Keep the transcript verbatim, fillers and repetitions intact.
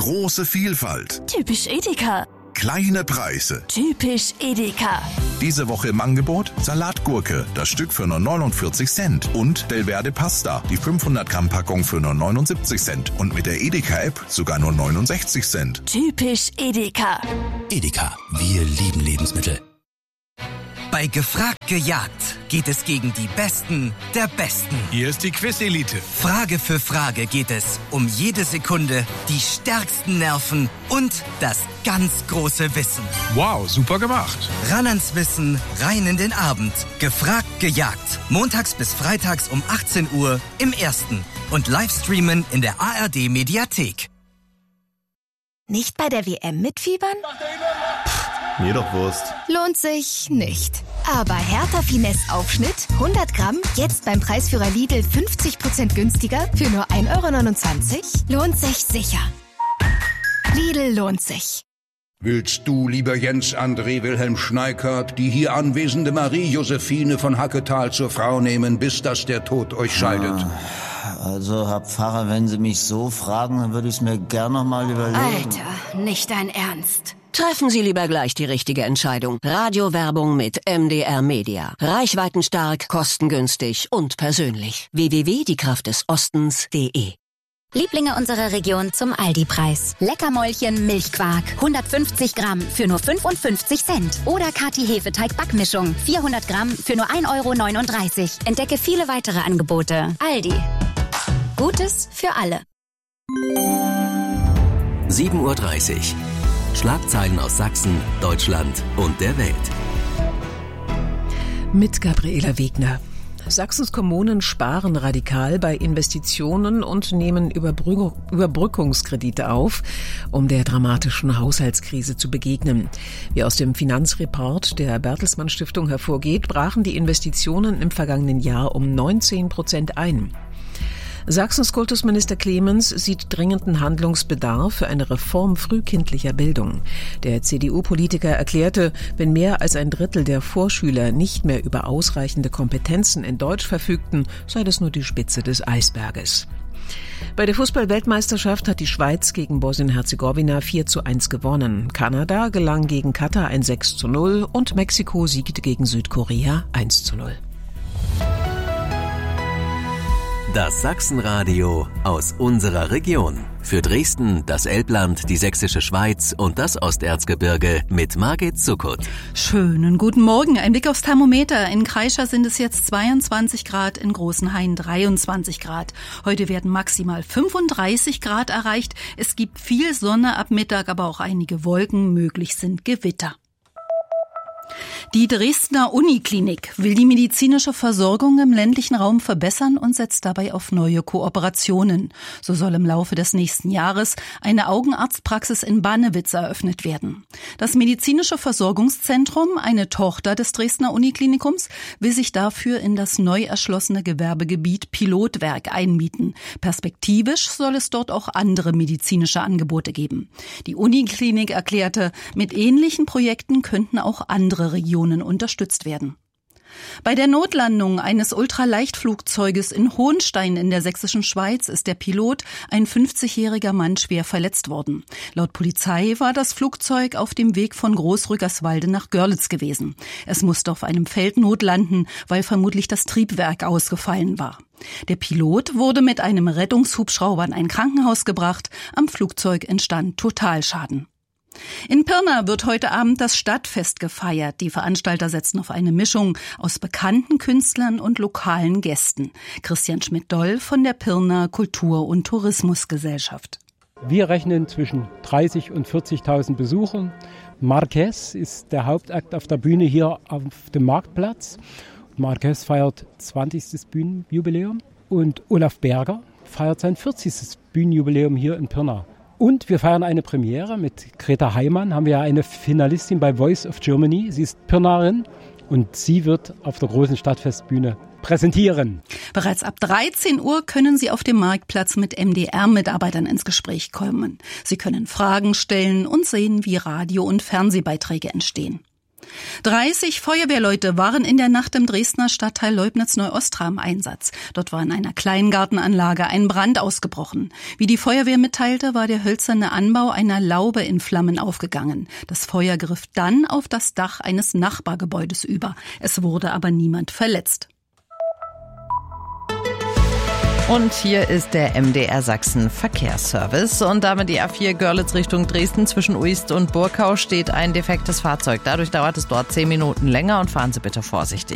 Große Vielfalt. Typisch Edeka. Kleine Preise. Typisch Edeka. Diese Woche im Angebot Salatgurke, das Stück für nur neunundvierzig Cent. Und Delverde Pasta, die fünfhundert Gramm Packung für nur neunundsiebzig Cent. Und mit der Edeka-App sogar nur neunundsechzig Cent. Typisch Edeka. Edeka, wir lieben Lebensmittel. Bei Gefragt gejagt geht es gegen die Besten der Besten. Hier ist die Quiz-Elite. Frage für Frage geht es um jede Sekunde, die stärksten Nerven und das ganz große Wissen. Wow, super gemacht. Ran ans Wissen, rein in den Abend. Gefragt gejagt. Montags bis freitags um achtzehn Uhr im Ersten. Und Livestreamen in der A R D-Mediathek. Nicht bei der W M mitfiebern? Mir doch Wurst. Lohnt sich nicht. Aber Hertha Finesse Aufschnitt, hundert Gramm, jetzt beim Preisführer Lidl fünfzig Prozent günstiger für nur ein Euro neunundzwanzig? Lohnt sich sicher. Lidl lohnt sich. Willst du, lieber Jens André Wilhelm Schneikert, die hier anwesende Marie-Josephine von Hacketal zur Frau nehmen, bis dass der Tod euch scheidet? Also, Herr Pfarrer, wenn Sie mich so fragen, dann würde ich es mir gern noch mal überlegen. Alter, nicht dein Ernst. Treffen Sie lieber gleich die richtige Entscheidung. Radiowerbung mit M D R Media. Reichweitenstark, kostengünstig und persönlich. w w w punkt die kraft des ostens punkt de. Lieblinge unserer Region zum Aldi-Preis. Leckermäulchen Milchquark, hundertfünfzig Gramm für nur fünfundfünfzig Cent. Oder Kati Hefeteig Backmischung, vierhundert Gramm für nur ein Euro neununddreißig. Entdecke viele weitere Angebote. Aldi. Gutes für alle. sieben Uhr dreißig. Schlagzeilen aus Sachsen, Deutschland und der Welt. Mit Gabriela Wegner. Sachsens Kommunen sparen radikal bei Investitionen und nehmen Überbrück- Überbrückungskredite auf, um der dramatischen Haushaltskrise zu begegnen. Wie aus dem Finanzreport der Bertelsmann Stiftung hervorgeht, brachen die Investitionen im vergangenen Jahr um neunzehn Prozent ein. Sachsens Kultusminister Clemens sieht dringenden Handlungsbedarf für eine Reform frühkindlicher Bildung. Der C D U-Politiker erklärte, wenn mehr als ein Drittel der Vorschüler nicht mehr über ausreichende Kompetenzen in Deutsch verfügten, sei das nur die Spitze des Eisberges. Bei der Fußball-Weltmeisterschaft hat die Schweiz gegen Bosnien-Herzegowina vier zu eins gewonnen. Kanada gelang gegen Katar ein sechs zu null und Mexiko siegte gegen Südkorea eins zu null. Das Sachsenradio aus unserer Region. Für Dresden, das Elbland, die Sächsische Schweiz und das Osterzgebirge mit Margit Zuckert. Schönen guten Morgen. Ein Blick aufs Thermometer. In Kreischer sind es jetzt zweiundzwanzig Grad, in Großenhain dreiundzwanzig Grad. Heute werden maximal fünfunddreißig Grad erreicht. Es gibt viel Sonne ab Mittag, aber auch einige Wolken. Möglich sind Gewitter. Die Dresdner Uniklinik will die medizinische Versorgung im ländlichen Raum verbessern und setzt dabei auf neue Kooperationen. So soll im Laufe des nächsten Jahres eine Augenarztpraxis in Bannewitz eröffnet werden. Das medizinische Versorgungszentrum, eine Tochter des Dresdner Uniklinikums, will sich dafür in das neu erschlossene Gewerbegebiet Pilotwerk einmieten. Perspektivisch soll es dort auch andere medizinische Angebote geben. Die Uniklinik erklärte, mit ähnlichen Projekten könnten auch andere Regionen unterstützt werden. Bei der Notlandung eines Ultraleichtflugzeuges in Hohenstein in der sächsischen Schweiz ist der Pilot, ein fünfzigjähriger Mann, schwer verletzt worden. Laut Polizei war das Flugzeug auf dem Weg von Großrückerswalde nach Görlitz gewesen. Es musste auf einem Feld notlanden, weil vermutlich das Triebwerk ausgefallen war. Der Pilot wurde mit einem Rettungshubschrauber in ein Krankenhaus gebracht. Am Flugzeug entstand Totalschaden. In Pirna wird heute Abend das Stadtfest gefeiert. Die Veranstalter setzen auf eine Mischung aus bekannten Künstlern und lokalen Gästen. Christian Schmidt-Doll von der Pirna Kultur- und Tourismusgesellschaft. Wir rechnen zwischen dreißig und vierzigtausend Besuchern. Marquez ist der Hauptakt auf der Bühne hier auf dem Marktplatz. Marquez feiert zwanzigstes Bühnenjubiläum und Olaf Berger feiert sein vierzigstes Bühnenjubiläum hier in Pirna. Und wir feiern eine Premiere mit Greta Heimann, haben wir ja eine Finalistin bei Voice of Germany. Sie ist Pirnaerin und sie wird auf der großen Stadtfestbühne präsentieren. Bereits ab dreizehn Uhr können Sie auf dem Marktplatz mit M D R-Mitarbeitern ins Gespräch kommen. Sie können Fragen stellen und sehen, wie Radio- und Fernsehbeiträge entstehen. dreißig Feuerwehrleute waren in der Nacht im Dresdner Stadtteil Leubnitz-Neuostra im Einsatz. Dort war in einer Kleingartenanlage ein Brand ausgebrochen. Wie die Feuerwehr mitteilte, war der hölzerne Anbau einer Laube in Flammen aufgegangen. Das Feuer griff dann auf das Dach eines Nachbargebäudes über. Es wurde aber niemand verletzt. Und hier ist der M D R Sachsen Verkehrsservice. Und damit die A vier Görlitz Richtung Dresden zwischen Uist und Burkau steht ein defektes Fahrzeug. Dadurch dauert es dort zehn Minuten länger und fahren Sie bitte vorsichtig.